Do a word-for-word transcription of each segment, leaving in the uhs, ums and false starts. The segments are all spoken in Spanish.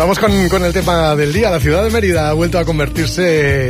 vamos con, con el tema del día. La ciudad de Mérida ha vuelto a convertirse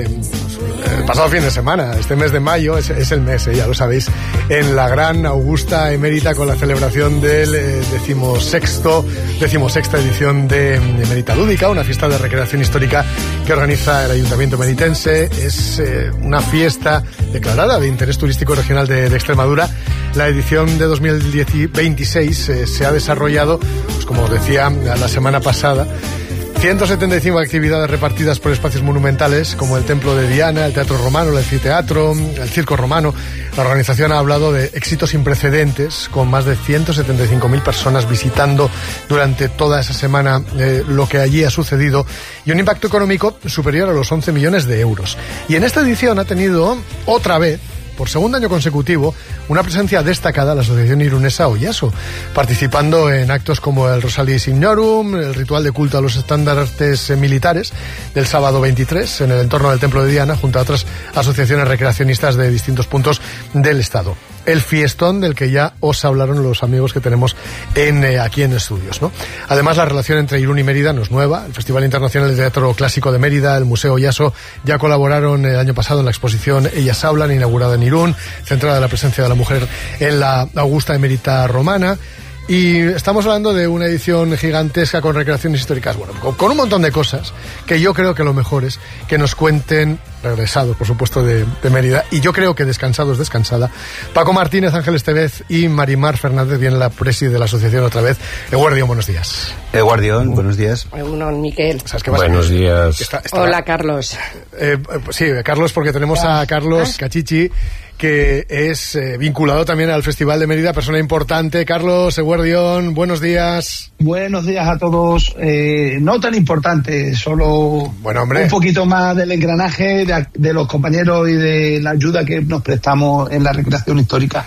el pasado fin de semana, este mes de mayo, es, es el mes, eh, ya lo sabéis, en la gran augusta emérita con la celebración del eh, decimosexto, decimosexta edición de, de Mérida Lúdica, una fiesta de recreación histórica que organiza el Ayuntamiento meritense. Es eh, una fiesta declarada de interés turístico regional de, de Extremadura. La edición de dos mil veintiséis eh, se ha desarrollado, pues como os decía la semana pasada, ciento setenta y cinco actividades repartidas por espacios monumentales como el Templo de Diana, el Teatro Romano, el Anfiteatro, el Circo Romano. La organización ha hablado de éxitos sin precedentes, con más de ciento setenta y cinco mil personas visitando durante toda esa semana eh, lo que allí ha sucedido, y un impacto económico superior a los once millones de euros. Y en esta edición ha tenido otra vez, por segundo año consecutivo, una presencia destacada la Asociación Irunesa Oyaso, participando en actos como el Rosalia Signorum, el ritual de culto a los estandartes militares del sábado veintitrés en el entorno del Templo de Diana, junto a otras asociaciones recreacionistas de distintos puntos del Estado. El fiestón del que ya os hablaron los amigos que tenemos en, eh, aquí en estudios, ¿no? Además, la relación entre Irún y Mérida no es nueva. El Festival Internacional de Teatro Clásico de Mérida, el Museo Oyaso, ya colaboraron el año pasado en la exposición Ellas Hablan, inaugurada en Irún, centrada en la presencia de la mujer en la augusta emérita romana. Y estamos hablando de una edición gigantesca con recreaciones históricas, bueno, con, con un montón de cosas que yo creo que lo mejor es que nos cuenten, regresados por supuesto de, de Mérida, y yo creo que descansados, descansada, Paco Martínez, Ángel Estevez y Marimar Fernández, viene la presi de la asociación otra vez. Eguardión, buenos días. Eguardión, uh. buenos días. Uno, Miquel. Buenos días. Está, está, Hola, Carlos. Eh, sí, Carlos, porque tenemos a Carlos ¿Ah? Cachichi, que es eh, vinculado también al Festival de Mérida, persona importante. Carlos Eguardión, buenos días. Buenos días a todos. Eh, no tan importante, solo bueno, hombre. un poquito más del engranaje de, de los compañeros y de la ayuda que nos prestamos en la recreación histórica.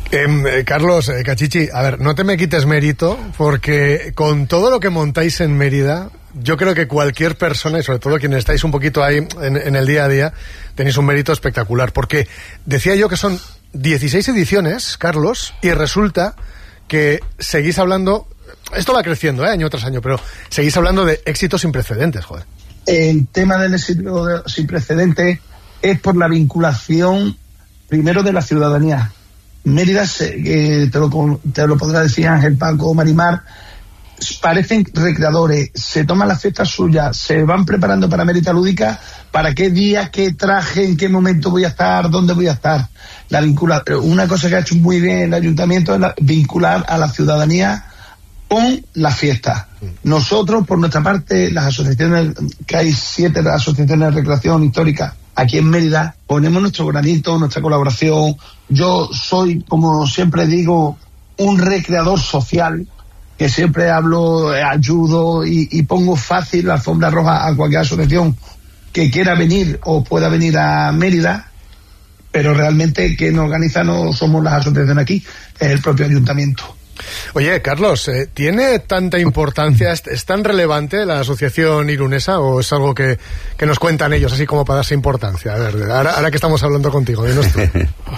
Eh, Carlos, eh, Cachichi, a ver, no te me quites mérito, porque con todo lo que montáis en Mérida, yo creo que cualquier persona, y sobre todo quienes estáis un poquito ahí en, en el día a día, tenéis un mérito espectacular, porque decía yo que son dieciséis ediciones, Carlos, y resulta que seguís hablando, esto va creciendo, ¿eh? Año tras año, pero seguís hablando de éxitos sin precedentes, joder. El tema del éxito de, sin precedentes es por la vinculación, primero, de la ciudadanía. Mérida, eh, te, lo, te lo podrá decir Ángel, Paco, Marimar, parecen recreadores, se toman las fiestas suyas, se van preparando para Mérida Lúdica, para qué día, qué traje, en qué momento voy a estar, dónde voy a estar. La vincula, una cosa que ha hecho muy bien el ayuntamiento es la, vincular a la ciudadanía con las fiestas. Nosotros, por nuestra parte, las asociaciones, que hay siete asociaciones de recreación histórica aquí en Mérida, ponemos nuestro granito, nuestra colaboración. Yo soy, como siempre digo, un recreador social, que siempre hablo, ayudo y, y pongo fácil la alfombra roja a cualquier asociación que quiera venir o pueda venir a Mérida, pero realmente quien organiza no somos las asociaciones aquí, es el propio ayuntamiento. Oye, Carlos, ¿eh, ¿tiene tanta importancia, es, es tan relevante la asociación irunesa, o es algo que, que nos cuentan ellos así como para darse importancia? A ver, ahora, ahora que estamos hablando contigo, dinos tú.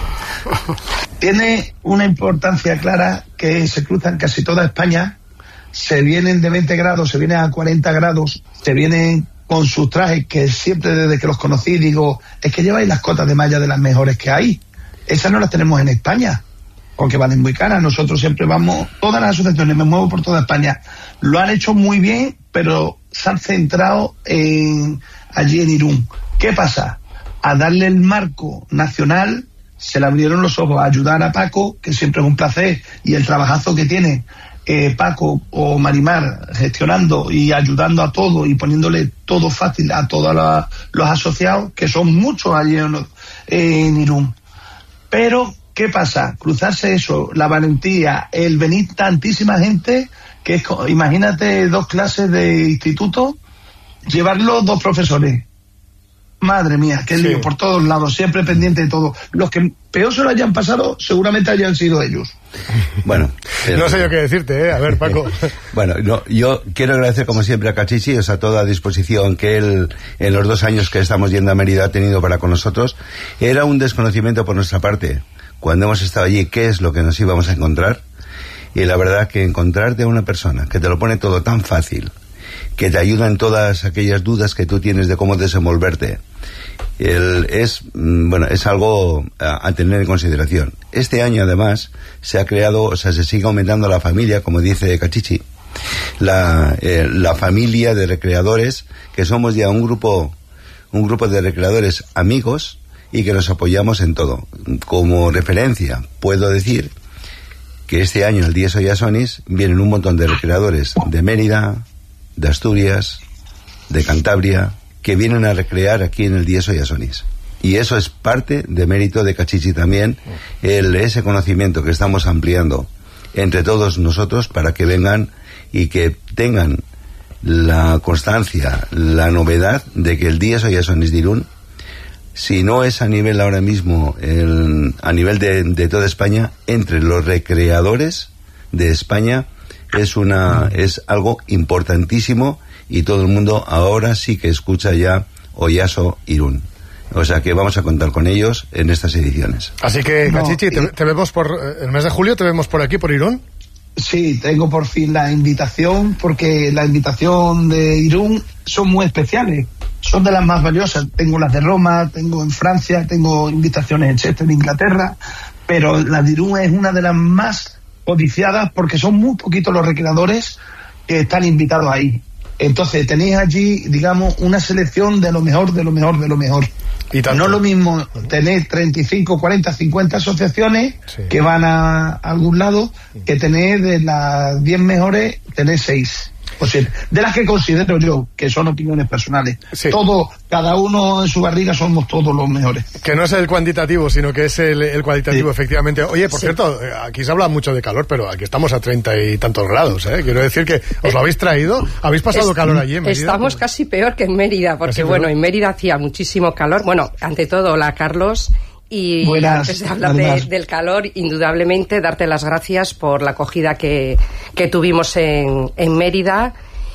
Tiene una importancia clara, que se cruzan casi toda España, se vienen de veinte grados, se vienen a cuarenta grados, se vienen con sus trajes, que siempre desde que los conocí digo, es que lleváis las cotas de malla de las mejores que hay. Esas no las tenemos en España, porque valen muy caras. Nosotros siempre vamos, todas las asociaciones, me muevo por toda España, lo han hecho muy bien, pero se han centrado en allí en Irún. ¿Qué pasa? A darle el marco nacional, se le abrieron los ojos, a ayudar a Paco, que siempre es un placer, y el trabajazo que tiene eh, Paco o Marimar gestionando y ayudando a todo y poniéndole todo fácil a todos la, los asociados, que son muchos allí en, en Irún. Pero ¿qué pasa? Cruzarse eso, la valentía, el venir tantísima gente, que es, imagínate dos clases de instituto, llevarlo dos profesores. Madre mía, qué sí. lío por todos lados, siempre pendiente de todo. Los que peor se lo hayan pasado, seguramente hayan sido ellos. Bueno, pero... no sé yo qué decirte, ¿eh? A ver, Paco. Bueno, no, yo quiero agradecer como siempre a Cachichi, o sea, toda disposición que él, en los dos años que estamos yendo a Mérida, ha tenido para con nosotros. Era un desconocimiento por nuestra parte, cuando hemos estado allí, qué es lo que nos íbamos a encontrar. Y la verdad que encontrarte a una persona que te lo pone todo tan fácil que te ayuda en todas aquellas dudas que tú tienes de cómo desenvolverte. El, es, bueno, es algo a, a tener en consideración. Este año, además, se ha creado, o sea, se sigue aumentando la familia, como dice Cachichi, la, eh, la familia de recreadores, que somos ya un grupo, un grupo de recreadores amigos y que nos apoyamos en todo. Como referencia, puedo decir que este año, el Diez Oyasonis, vienen un montón de recreadores de Mérida, de Asturias, de Cantabria, que vienen a recrear aquí en el Diez Oyasonis. Y eso es parte de mérito de Cachichi también, el, ese conocimiento que estamos ampliando entre todos nosotros para que vengan y que tengan la constancia, la novedad de que el Diez Oyasonis de Irún, si no es a nivel ahora mismo, el, a nivel de, de toda España, entre los recreadores de España, es una es algo importantísimo y todo el mundo ahora sí que escucha ya Oyaso Irún. O sea que vamos a contar con ellos en estas ediciones. Así que, no, Cachichi, te, te vemos por el mes de julio, te vemos por aquí, por Irún. Sí, tengo por fin la invitación, porque la invitación de Irún son muy especiales, son de las más valiosas. Tengo las de Roma, tengo en Francia, tengo invitaciones en Chester, en Inglaterra, pero la de Irún es una de las más codiciadas porque son muy poquitos los recreadores que están invitados ahí. Entonces tenéis allí, digamos, una selección de lo mejor, de lo mejor, de lo mejor. Y tanto. No es lo mismo tener treinta y cinco, cuarenta, cincuenta asociaciones sí. que van a, a algún lado, que tener de las diez mejores, tener seis. O sea, de las que considero yo, que son opiniones personales. Sí. Todo, cada uno en su barriga somos todos los mejores. Que no es el cuantitativo, sino que es el, el cualitativo, sí. efectivamente. Oye, por sí. cierto, aquí se habla mucho de calor, pero aquí estamos a treinta y tantos grados, ¿eh? Quiero decir que os lo habéis traído, habéis pasado es, calor allí en Mérida. Estamos casi peor que en Mérida, porque bueno, en Mérida hacía muchísimo calor. Bueno, ante todo, hola Carlos. Y Buenas, antes de hablar de, del calor, indudablemente darte las gracias por la acogida que, que tuvimos en, en Mérida,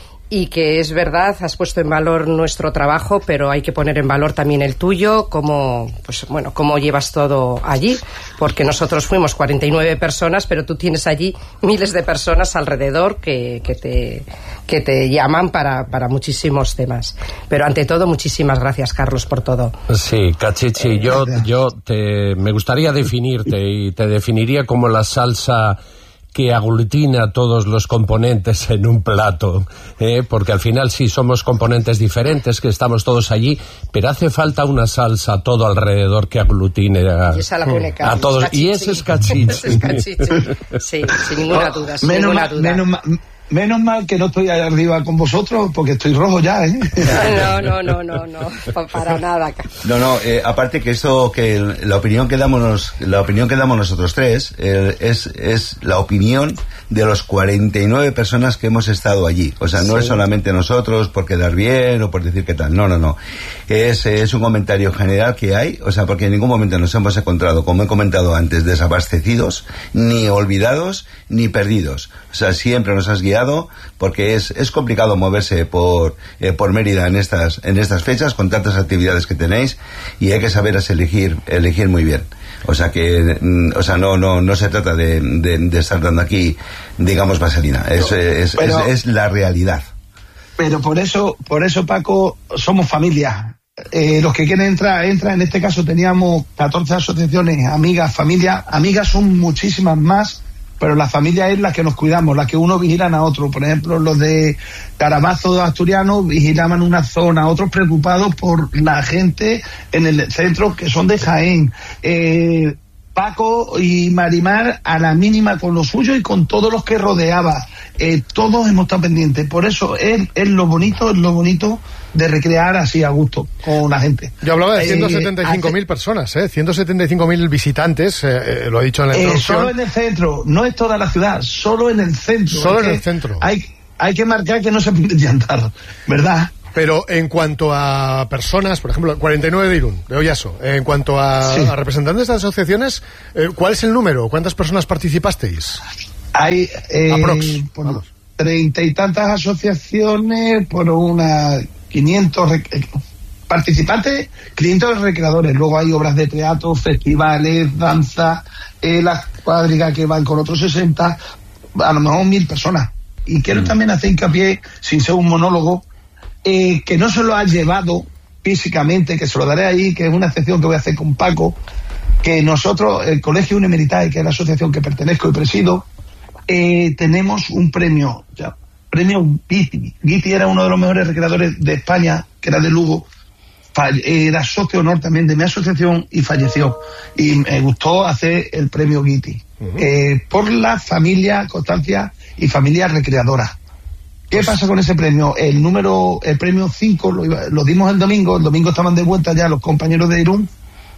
y que es verdad, has puesto en valor nuestro trabajo, pero hay que poner en valor también el tuyo, cómo, pues bueno, cómo llevas todo allí, porque nosotros fuimos cuarenta y nueve personas, pero tú tienes allí miles de personas alrededor que, que te que te llaman para, para muchísimos temas. Pero ante todo, muchísimas gracias, Carlos, por todo. Sí, Cachichi, yo, yo te, me gustaría definirte, y te definiría como la salsa que aglutina todos los componentes en un plato, ¿eh? Porque al final sí somos componentes diferentes, que estamos todos allí, pero hace falta una salsa todo alrededor que aglutine a, y esa la pone Carlos, a todos. Cachichi. Y ese es Cachichi. Ese es Cachichi. Sí, sin ninguna duda, sin menos ninguna mal, duda. Menos mal, menos mal que no estoy ahí arriba con vosotros, porque estoy rojo ya, ¿eh? No, no, no, no, no, para nada. No, no, eh, aparte que esto, que la opinión que damos, la opinión que damos nosotros tres, eh, es, es la opinión de los cuarenta y nueve personas que hemos estado allí. O sea, no sí. es solamente nosotros por quedar bien o por decir qué tal. No, no, no. Es, es un comentario general que hay, o sea, porque en ningún momento nos hemos encontrado, como he comentado antes, desabastecidos, ni olvidados, ni perdidos. O sea, siempre nos has guiado, porque es, es complicado moverse por, eh, por Mérida en estas, en estas fechas, con tantas actividades que tenéis, y hay que saber elegir, elegir muy bien. O sea que, o sea, no, no, no se trata de, de, de estar dando aquí, digamos, vaselina. Es, es, pero, es, es la realidad. Pero por eso, por eso, Paco, somos familia. Eh, los que quieren entrar, entran. En este caso teníamos catorce asociaciones, amigas, familia. Amigas son muchísimas más, pero la familia es la que nos cuidamos, la que uno vigilan a otro. Por ejemplo, los de Carabazo Asturiano vigilaban una zona, otros preocupados por la gente en el centro, que son de Jaén. Eh, Paco y Marimar a la mínima con lo suyo y con todos los que rodeaba. Eh, todos hemos estado pendientes. Por eso es, es lo bonito, es lo bonito de recrear así a gusto con la gente. Yo hablaba de ciento setenta y cinco mil eh, personas, ¿eh? ciento setenta y cinco mil visitantes, eh, eh, lo he dicho en la introducción. Eh, solo en el centro, no es toda la ciudad, solo en el centro. Solo en el centro. Hay, hay que marcar que no se puede llantar, ¿verdad? Pero en cuanto a personas, por ejemplo, cuarenta y nueve de Irún, de Oyaso, en cuanto a, sí. a representantes de asociaciones, eh, ¿cuál es el número? ¿Cuántas personas participasteis? Hay eh, Aprox, por treinta y tantas asociaciones, por unas quinientos rec- participantes, quinientos recreadores. Luego hay obras de teatro, festivales, danza, eh, las cuadrigas que van con otros sesenta, a lo mejor mil personas. Y quiero Mm. también hacer hincapié, sin ser un monólogo, eh, que no se lo ha llevado físicamente, que se lo daré ahí, que es una excepción que voy a hacer con Paco, que nosotros, el Colegio Unemeritae, que es la asociación que pertenezco y presido, eh, tenemos un premio, ya, premio Guiti. Guiti era uno de los mejores recreadores de España, que era de Lugo, era socio honor también de mi asociación y falleció. Y me gustó hacer el premio Guiti, uh-huh. eh, por la familia Constancia y familia recreadora. ¿Qué pues, pasa con ese premio? El número, el premio cinco, lo, lo dimos el domingo, el domingo estaban de vuelta ya los compañeros de Irún,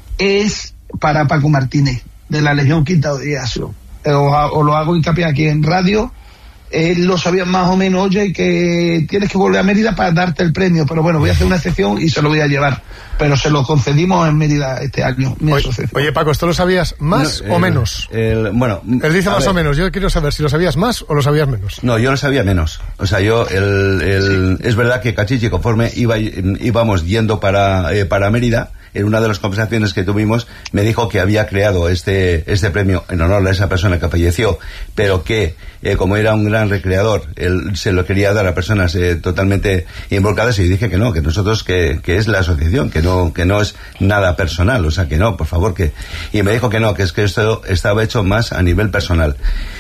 es para Paco Martínez, de la Legión Quinta de Asio. Os, os lo hago hincapié aquí en radio. Él lo sabía más o menos, oye, que tienes que volver a Mérida para darte el premio, pero bueno, voy a hacer una excepción y se lo voy a llevar. Pero se lo concedimos en Mérida este año, mi oye, asociación. Oye, Paco, ¿esto lo sabías más no, o el, menos? El, bueno, Él dice más ver. o menos, yo quiero saber si lo sabías más o lo sabías menos. No, yo lo sabía menos. O sea, yo, el, el, sí. es verdad que Cachichi, conforme iba, íbamos yendo para, eh, para Mérida, en una de las conversaciones que tuvimos, me dijo que había creado este, este premio en honor a esa persona que falleció, pero que, eh, como era un gran recreador, él se lo quería dar a personas eh, totalmente involucradas, y dije que no, que nosotros, que, que es la asociación, que no, que no es nada personal, o sea, que no, por favor, que... Y me dijo que no, que es que esto estaba hecho más a nivel personal.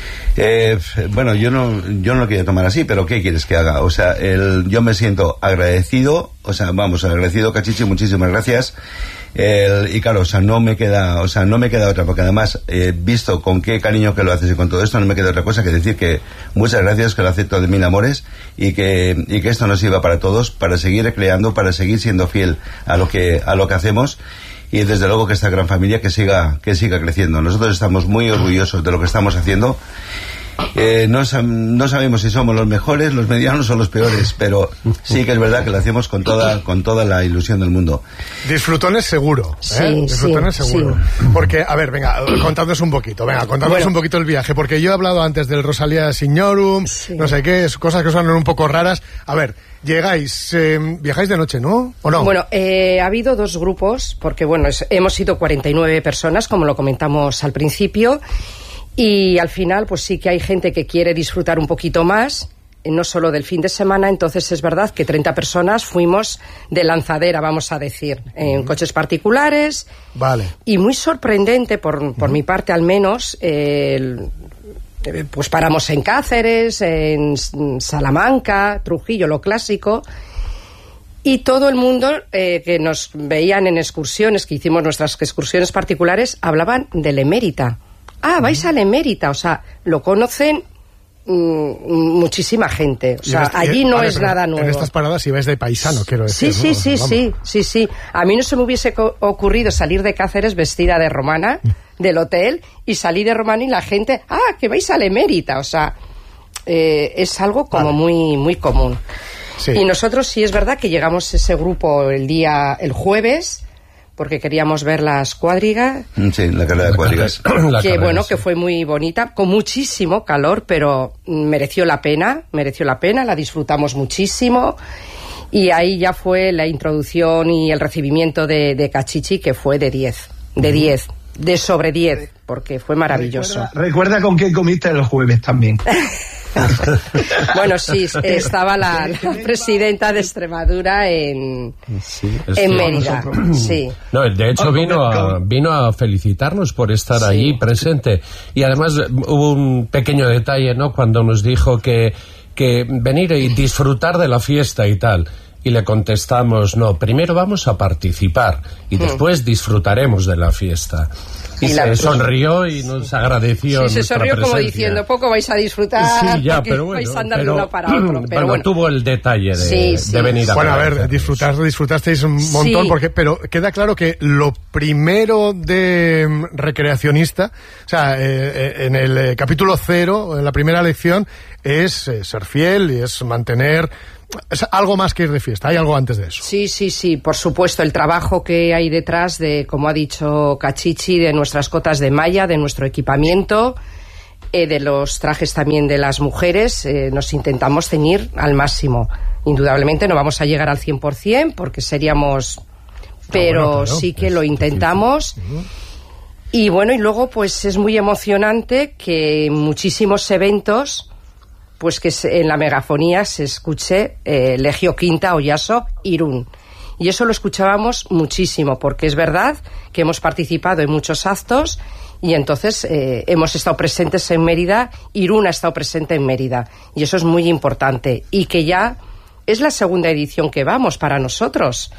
Eh, bueno, yo no, yo no lo quería tomar así, pero ¿qué quieres que haga? O sea, el, yo me siento agradecido, o sea, vamos, agradecido, Cachichi, muchísimas gracias. El, y claro, o sea, no me queda, o sea, no me queda otra, porque además, eh, visto con qué cariño que lo haces y con todo esto, no me queda otra cosa que decir que muchas gracias, que lo acepto de mil amores, y que, y que esto nos sirva para todos, para seguir creando, para seguir siendo fiel a lo que, a lo que hacemos. Y desde luego que esta gran familia que siga que siga creciendo. Nosotros estamos muy orgullosos de lo que estamos haciendo. Eh, no, no sabemos si somos los mejores, los medianos o los peores, pero sí que es verdad que lo hacemos con toda con toda la ilusión del mundo. Disfrutones seguro, ¿eh? Sí, Disfrutones sí, seguro. Sí. Porque, a ver, venga, contadnos un poquito, venga, contadnos bueno. un poquito el viaje, porque yo he hablado antes del Rosalía Signorum, sí. no sé qué, cosas que suenan un poco raras. A ver, llegáis, eh, viajáis de noche, ¿no? ¿O no? Bueno, eh, ha habido dos grupos, porque bueno, es, hemos sido cuarenta y nueve personas, como lo comentamos al principio, y al final pues sí que hay gente que quiere disfrutar un poquito más, no solo del fin de semana. Entonces es verdad que treinta personas fuimos de lanzadera, vamos a decir, en uh-huh. coches particulares. Vale. Y muy sorprendente, por, por uh-huh. mi parte al menos, eh, el, pues paramos en Cáceres, en Salamanca, Trujillo, lo clásico, y todo el mundo eh, que nos veían en excursiones, que hicimos nuestras excursiones particulares, hablaban del Emérita. Ah, vais al Emérita, o sea, lo conocen mmm, muchísima gente, o sea, este, allí no vale, es nada nuevo. En estas paradas ibais de paisano, quiero decir. Sí, ¿no? sí, sí, sí, sí, sí. A mí no se me hubiese co- ocurrido salir de Cáceres vestida de romana del hotel y salir de romana y la gente, ah, que vais al Emérita, o sea, eh, es algo como vale. muy, muy común. Sí. Y nosotros sí es verdad que llegamos ese grupo el día, el jueves, porque queríamos ver las cuadrigas. Sí, la carrera de cuadrigas. La que bueno, sí. que fue muy bonita, con muchísimo calor, pero mereció la pena, mereció la pena, la disfrutamos muchísimo. Y ahí ya fue la introducción y el recibimiento de, de Cachichi, que fue de diez, de diez, de sobre diez, porque fue maravilloso. Recuerda, recuerda con qué comiste el jueves también. Bueno, sí, estaba la, la presidenta de Extremadura en, sí, en Mérida. Sí. No, de hecho vino a, vino a felicitarnos por estar sí. allí presente. Y además hubo un pequeño detalle, ¿no? Cuando nos dijo que, que venir y disfrutar de la fiesta y tal. Y le contestamos, no, primero vamos a participar y hmm. después disfrutaremos de la fiesta. Y, y se la... sonrió y nos agradeció. Sí, se sonrió presencia. Como diciendo, poco vais a disfrutar, sí, ya, pero bueno, vais a andar pero, de uno para otro. Pero bueno, bueno, tuvo el detalle de, sí, sí. de venir a Bueno, a ver, disfrutar, disfrutasteis un montón, sí. porque, pero queda claro que lo primero de um, recreacionista, o sea, eh, en el eh, capítulo cero, en la primera lección, es eh, ser fiel y es mantener... Es algo más que ir de fiesta, hay algo antes de eso. Sí, sí, sí, por supuesto, el trabajo que hay detrás de, como ha dicho Cachichi, de nuestras cotas de malla, de nuestro equipamiento, eh, de los trajes también de las mujeres, eh, nos intentamos ceñir al máximo. Indudablemente no vamos a llegar al cien por ciento porque seríamos... Pero, ah, bueno, pero sí que es, lo intentamos. Sí, sí. Uh-huh. Y bueno, y luego pues es muy emocionante que muchísimos eventos... pues que se, en la megafonía se escuche eh, Legio Quinta Oyaso Irún. Y eso lo escuchábamos muchísimo, porque es verdad que hemos participado en muchos actos y entonces eh, hemos estado presentes en Mérida, Irún ha estado presente en Mérida, y eso es muy importante, y que ya es la segunda edición que vamos para nosotros,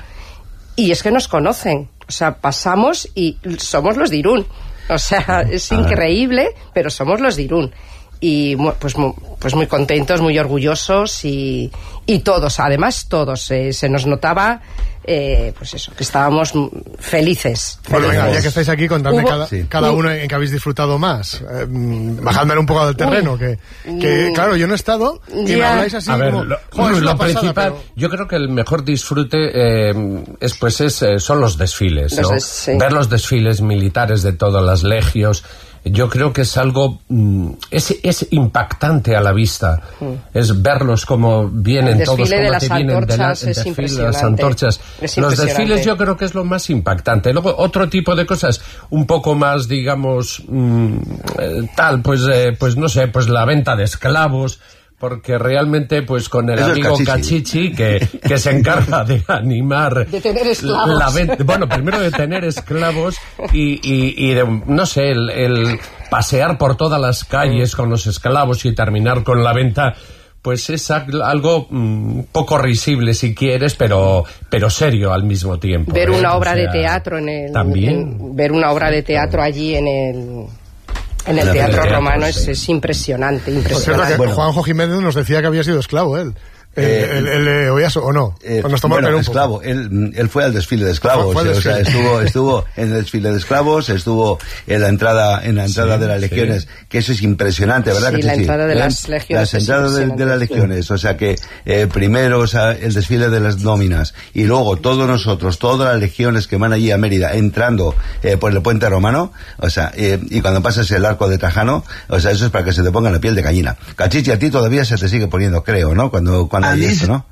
y es que nos conocen, o sea, pasamos y somos los de Irún, o sea, es increíble, pero somos los de Irún. Y pues, pues muy contentos, muy orgullosos y, y todos, además todos, eh, se nos notaba eh, pues eso, que estábamos felices. Bueno, venga, ya que estáis aquí, contadme Hubo, cada, sí. cada uno en que habéis disfrutado más. Eh, bajadme un poco del terreno, que, que claro, yo no he estado y ya. Me habláis así. A ver, como, lo, joder, es lo una pasada, principal, pero... yo creo que el mejor disfrute eh, es, pues es, eh, son los desfiles, los ¿no? des, sí. Ver los desfiles militares de todas las legios. Yo creo que es algo, es, es impactante a la vista, mm. es verlos como vienen todos, como de te vienen de la, es desfile, las antorchas. Los desfiles yo creo que es lo más impactante. Luego otro tipo de cosas, un poco más, digamos, mmm, eh, tal, pues, eh, pues no sé, pues la venta de esclavos. Porque realmente, pues con el Eso amigo Cachichi, que, que se encarga de animar... De tener esclavos. La venta, bueno, primero de tener esclavos y, y, y de, no sé, el, el pasear por todas las calles con los esclavos y terminar con la venta, pues es algo un poco risible si quieres, pero, pero serio al mismo tiempo. Ver ¿eh? una obra o sea, de teatro en el... También. En, ver una obra de teatro allí en el... En el teatro, teatro romano sí. es, es impresionante, impresionante. Bueno, Juanjo Jiménez nos decía que había sido esclavo él. Eh, el, el, el Oyaso, ¿o no? Eh, nos tomó bueno, el esclavo. Él, él fue al desfile de esclavos. Fue, fue o sea, estuvo, estuvo en el desfile de esclavos, estuvo en la entrada, en la entrada sí, de las legiones, sí. que eso es impresionante, ¿verdad? Sí, que la sí, entrada sí? de las legiones. Las entradas de, de las legiones, o sea que eh, primero, o sea, el desfile de las nóminas y luego todos nosotros, todas las legiones que van allí a Mérida entrando eh, por el puente romano, o sea, eh, y cuando pasas el arco de Trajano, o sea, eso es para que se te ponga la piel de gallina. Cachichi, a ti todavía se te sigue poniendo, creo, ¿no? Cuando, cuando hay esto, ¿no?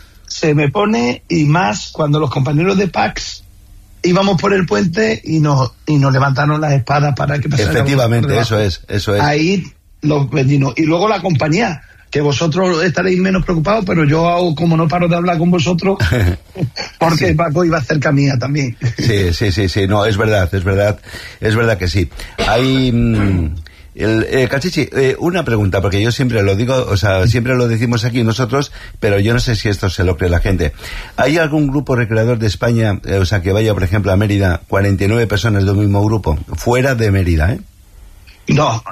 Se me pone, y más cuando los compañeros de Pax íbamos por el puente y nos y nos levantaron las espadas para que pasáramos. Efectivamente, eso es, eso es. Ahí los vecinos. Y luego la compañía, que vosotros estaréis menos preocupados, pero yo hago como no paro de hablar con vosotros, porque sí. Paco iba cerca mía también. Sí, sí, sí, sí, no, es verdad, es verdad, es verdad que sí. Hay... Mmm... El, eh, Cachichi, eh, una pregunta, porque yo siempre lo digo, o sea, siempre lo decimos aquí nosotros, pero yo no sé si esto se lo cree la gente. ¿Hay algún grupo recreador de España, eh, o sea, que vaya, por ejemplo, a Mérida, cuarenta y nueve personas de un mismo grupo, fuera de Mérida, eh? No,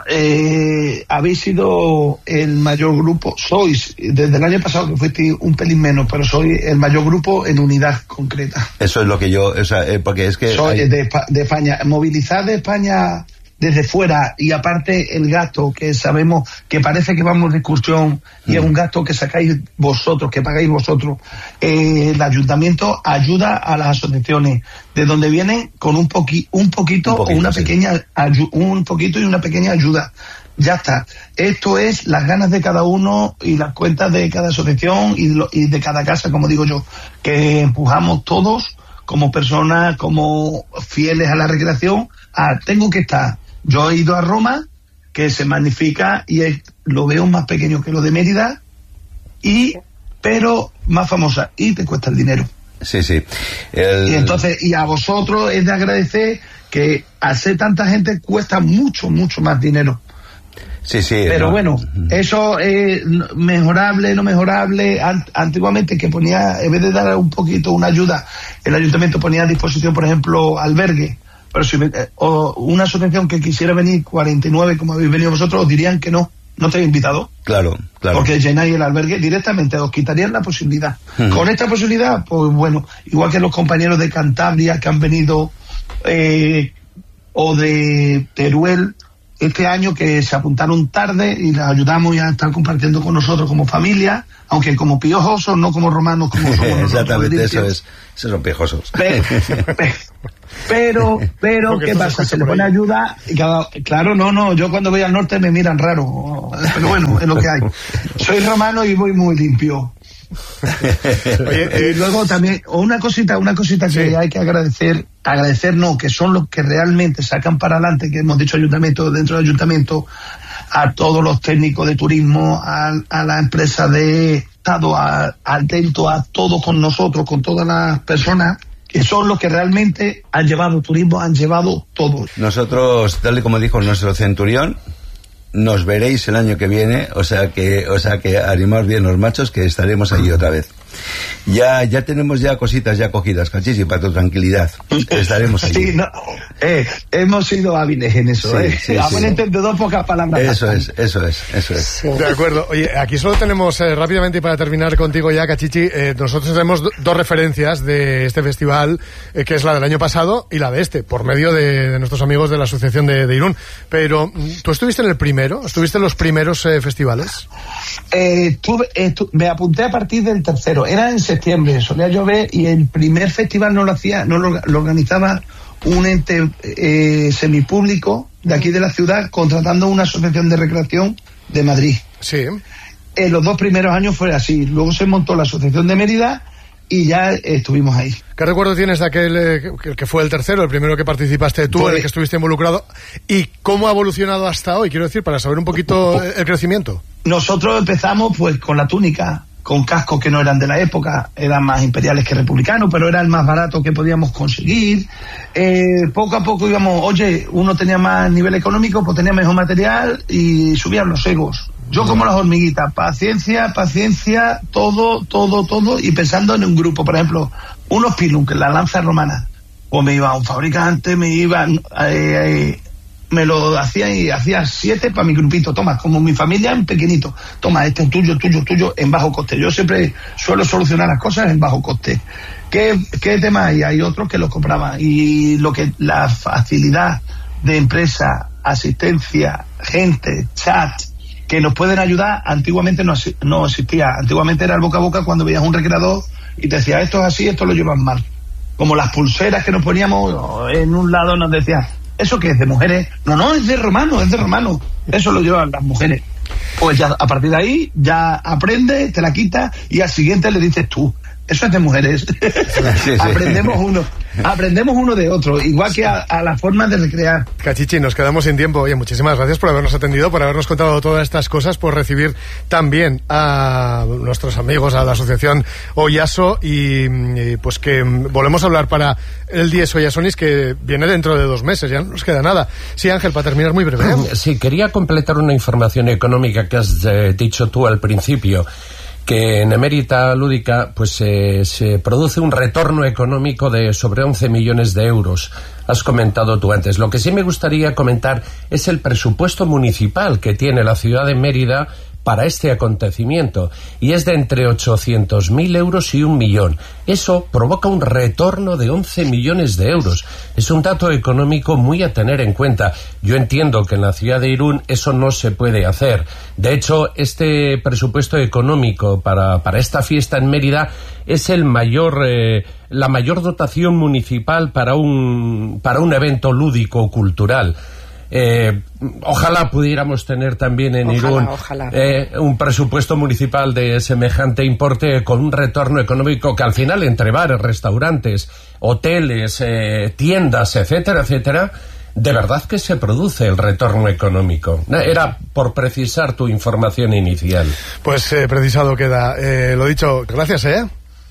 eh, habéis sido el mayor grupo, sois, desde el año pasado que fuiste un pelín menos, pero soy el mayor grupo en unidad concreta. Eso es lo que yo, o sea, eh, porque es que... Soy hay... de, de España, movilizar de España... desde fuera, y aparte el gasto que sabemos que parece que vamos de excursión y mm. es un gasto que sacáis vosotros, que pagáis vosotros, eh, el ayuntamiento ayuda a las asociaciones de donde vienen con un poqui, un poquito, un poquito o una sí. pequeña ayu, un poquito y una pequeña ayuda. Ya está. Esto es las ganas de cada uno y las cuentas de cada asociación y, lo, y de cada casa, como digo yo, que empujamos todos como personas, como fieles a la recreación, a tengo que estar. Yo he ido a Roma, que se magnifica y es, lo veo más pequeño que lo de Mérida, y pero más famosa, y te cuesta el dinero. Sí, sí. El... Y entonces, y a vosotros es de agradecer que al ser tanta gente cuesta mucho, mucho más dinero. Sí, sí. Pero no. bueno, eso es mejorable, no mejorable. Antiguamente que ponía, en vez de dar un poquito una ayuda, el ayuntamiento ponía a disposición, por ejemplo, albergue. Pero si o una asociación que quisiera venir cuarenta y nueve, como habéis venido vosotros, os dirían que no, no te he invitado. Claro, claro. Porque llenáis el albergue directamente, os quitarían la posibilidad. Uh-huh. Con esta posibilidad, pues bueno, igual que los compañeros de Cantabria que han venido, eh, o de Teruel, este año que se apuntaron tarde y les ayudamos ya a estar compartiendo con nosotros como familia, aunque como piojosos, no como romanos, como somos exactamente, eso es, esos son piojosos. Pero, pero, pero ¿qué pasa? Se le pone ayuda y cada, claro, no, no, yo cuando voy al norte me miran raro, pero bueno, es lo que hay. Soy romano y voy muy limpio. Oye, y luego también, una cosita, una cosita que sí. hay que agradecer, agradecer no, que son los que realmente sacan para adelante, que hemos dicho ayuntamiento, dentro del ayuntamiento, a todos los técnicos de turismo, a, a la empresa de Estado, a, atento a todos con nosotros, con todas las personas que son los que realmente han llevado turismo, han llevado todo. Nosotros, tal y como dijo nuestro centurión, nos veréis el año que viene, o sea que, o sea que animaos bien los machos, que estaremos allí otra vez. Ya, ya tenemos ya cositas ya cogidas, Cachichi, para tu tranquilidad. Estaremos allí. Sí, no, eh, hemos sido hábiles en eso, sí, eh. Sí, a buen entendedor, pocas palabras. Eso es, eso es, eso es. Sí. De acuerdo. Oye, aquí solo tenemos eh, rápidamente, y para terminar contigo ya, Cachichi, eh, nosotros tenemos do, dos referencias de este festival, eh, que es la del año pasado y la de este, por medio de, de nuestros amigos de la Asociación de, de Irún. Pero, ¿tú estuviste en el primero? ¿Estuviste en los primeros eh, festivales? Eh, tuve, eh, tu, me apunté a partir del tercero. Era en septiembre, solía llover, y el primer festival no lo hacía, no lo, lo organizaba un ente eh, semipúblico de aquí de la ciudad, contratando una asociación de recreación de Madrid. Sí. En los dos primeros años fue así. Luego se montó la asociación de Mérida y ya eh, estuvimos ahí. ¿Qué recuerdo tienes de aquel eh, que, que fue el tercero, el primero que participaste tú, pues, en el que estuviste involucrado? ¿Y cómo ha evolucionado hasta hoy? Quiero decir, para saber un poquito el crecimiento. Nosotros empezamos pues con la túnica, con cascos que no eran de la época, eran más imperiales que republicanos, pero era el más barato que podíamos conseguir. Eh, poco a poco íbamos, oye, uno tenía más nivel económico, pues tenía mejor material y subían los egos. Yo como las hormiguitas, paciencia, paciencia, todo, todo, todo, y pensando en un grupo, por ejemplo, unos piluncas, la lanza romana, o me iba a un fabricante, me iba, eh, eh, me lo hacía y hacía siete para mi grupito, toma, como mi familia en pequeñito, toma, este es tuyo, tuyo, tuyo, en bajo coste. Yo siempre suelo solucionar las cosas en bajo coste. ¿Qué, qué tema hay? Hay otros que los compraban, y lo que, la facilidad de empresa, asistencia, gente, chat, que nos pueden ayudar, antiguamente no, no existía. Antiguamente era el boca a boca cuando veías un recreador y te decía, esto es así, esto lo llevan mal. Como las pulseras que nos poníamos en un lado, nos decían, ¿eso qué es, de mujeres? No, no, es de romano, es de romano. Eso lo llevan las mujeres. Pues ya a partir de ahí ya aprendes, te la quitas y al siguiente le dices tú. Eso es de mujeres. Sí, sí. aprendemos uno aprendemos uno de otro, igual que a, a la forma de recrear. Cachichi, nos quedamos sin tiempo. Oye, muchísimas gracias por habernos atendido, por habernos contado todas estas cosas, por recibir también a nuestros amigos, a la asociación Oyaso, y, y pues que volvemos a hablar para el diez Oyasonis, que viene dentro de dos meses, ya no nos queda nada. Sí, Ángel, para terminar muy breve. Sí, quería completar una información económica que has eh, dicho tú al principio, que en Emérita Lúdica pues eh, se produce un retorno económico de sobre once millones de euros. Has comentado tú antes. Lo que sí me gustaría comentar es el presupuesto municipal que tiene la ciudad de Mérida para este acontecimiento, y es de entre ochocientos mil euros y un millón. Eso provoca un retorno de once millones de euros. Es un dato económico muy a tener en cuenta. Yo entiendo que en la ciudad de Irún eso no se puede hacer. De hecho, este presupuesto económico para, para esta fiesta en Mérida es el mayor, eh, la mayor dotación municipal para un, para un evento lúdico cultural. Eh, ojalá pudiéramos tener también en ojalá, Irún ojalá. Eh, un presupuesto municipal de semejante importe, con un retorno económico que al final, entre bares, restaurantes, hoteles, eh, tiendas, etcétera, etcétera, de verdad que se produce el retorno económico. Era por precisar tu información inicial. Pues eh, precisado queda. Eh, lo dicho, gracias, ¿eh?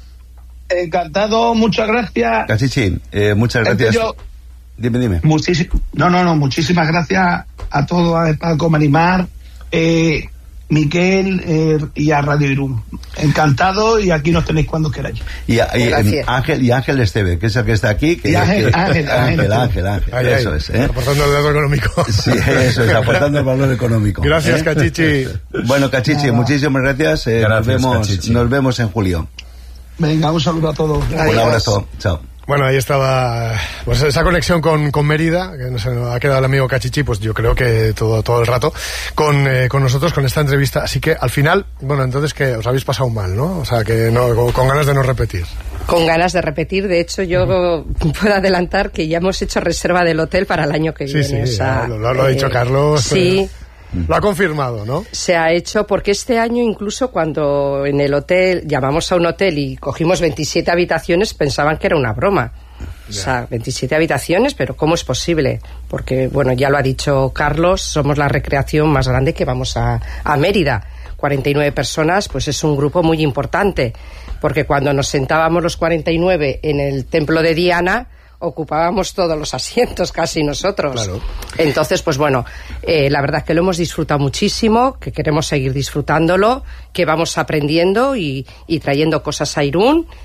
Encantado, muchas gracias. Cachichi, eh, muchas gracias. Yo... Dime, dime. Muchísi- no, no, no, muchísimas gracias a todos, a Paco Marimar, eh, Miquel eh, y a Radio Irún. Encantado, y aquí nos tenéis cuando queráis. Y, y eh, Ángel y Ángel Esteve, que es el que está aquí. Que, y Ángel, que, Ángel, Ángel, Ángel, Ángel, Ángel, ay, eso ay, es. ¿eh? Aportando el valor económico. Sí, eso es, aportando el valor económico. Gracias, ¿eh? Cachichi. Bueno, Cachichi, Nada. muchísimas gracias. Eh, gracias nos vemos, Cachichi. nos vemos en julio. Venga, un saludo a todos. Un Adiós. abrazo, chao. Bueno, ahí estaba pues esa conexión con, con Mérida, que nos ha quedado el amigo Cachichi, pues yo creo que todo todo el rato con, eh, con nosotros, con esta entrevista. Así que al final, bueno, entonces que os habéis pasado mal, ¿no? O sea, que no, con, con ganas de no repetir. Con ganas de repetir. De hecho, yo uh-huh. puedo adelantar que ya hemos hecho reserva del hotel para el año que sí, viene. Sí, o sea, lo, lo, lo ha dicho eh, Carlos. Sí. Eh. Lo ha confirmado, ¿no? Se ha hecho porque este año, incluso cuando en el hotel, llamamos a un hotel y cogimos veintisiete habitaciones, pensaban que era una broma. O sea, veintisiete habitaciones, pero ¿cómo es posible? Porque, bueno, ya lo ha dicho Carlos, somos la recreación más grande que vamos a, a Mérida. cuarenta y nueve personas, pues es un grupo muy importante, porque cuando nos sentábamos los cuarenta y nueve en el templo de Diana, ocupábamos todos los asientos, casi nosotros. Claro. Entonces, pues bueno, eh, la verdad que lo hemos disfrutado muchísimo, que queremos seguir disfrutándolo, que vamos aprendiendo y, y trayendo cosas a Irún,